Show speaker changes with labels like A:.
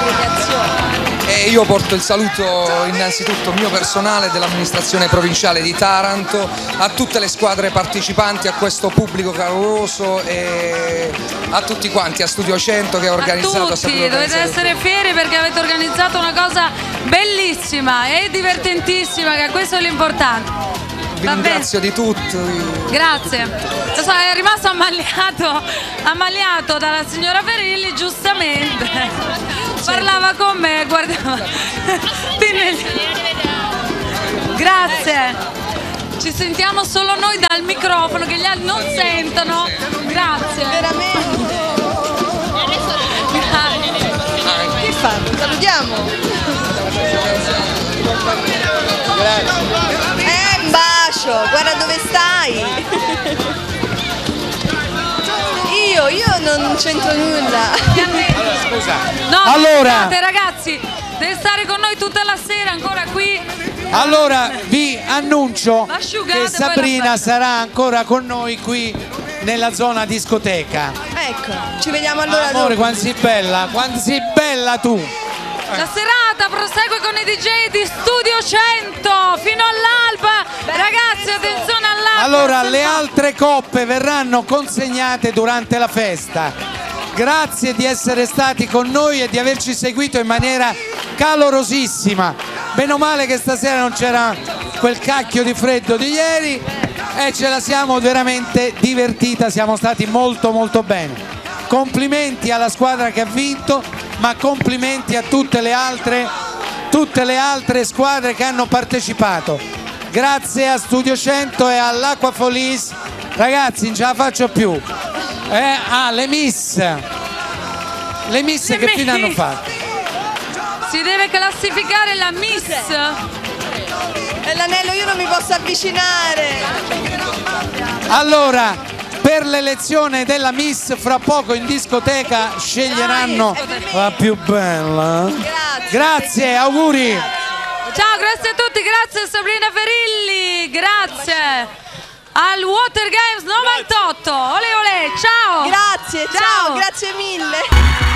A: E io porto il saluto innanzitutto mio personale dell'amministrazione provinciale di Taranto, a tutte le squadre partecipanti, a questo pubblico caloroso e a tutti quanti, a Studio 100 che ha organizzato.
B: A tutti, dovete essere fieri perché avete organizzato una cosa bellissima e divertentissima, che questo è l'importante.
A: Vi ringrazio di tutto.
B: Grazie. È rimasto ammaliato dalla signora Ferilli, giustamente. Parlava con me, guardava. Grazie. Ci sentiamo solo noi dal microfono, che gli altri non sentono. Grazie.
C: Veramente. Che fanno? Salutiamo.
A: Grazie.
C: Un bacio, guarda dove stai. Io non c'entro nulla.
A: Scusa.
B: No,
D: allora,
B: scusate, ragazzi, deve stare con noi tutta la sera ancora qui.
D: Allora vi annuncio
B: Asciugate,
D: che Sabrina sarà ancora con noi qui nella zona discoteca.
C: Ecco, ci vediamo allora
D: Amore,
C: dopo.
D: quanto sei bella tu!
B: La serata prosegue con i DJ di Studio 100 fino all'alba. Ragazzi, attenzione all'alba.
D: Allora, le altre coppe verranno consegnate durante la festa. Grazie di essere stati con noi e di averci seguito in maniera calorosissima. Bene o male che stasera non c'era quel cacchio di freddo di ieri e ce la siamo veramente divertita, siamo stati molto molto bene. Complimenti alla squadra che ha vinto, ma complimenti a tutte le altre squadre che hanno partecipato. Grazie a Studio 100 e all'Acquafolis. Ragazzi, non ce la faccio più. Le Miss che fine hanno fatto?
B: Si deve classificare la Miss.
C: E l'anello io non mi posso avvicinare.
D: Allora, per l'elezione della Miss fra poco in discoteca sceglieranno la più bella. Grazie, auguri.
B: Ciao, grazie a tutti, grazie a Sabrina Ferilli, grazie al Water Games 98. Ole ole, ciao.
C: Grazie, ciao, grazie mille.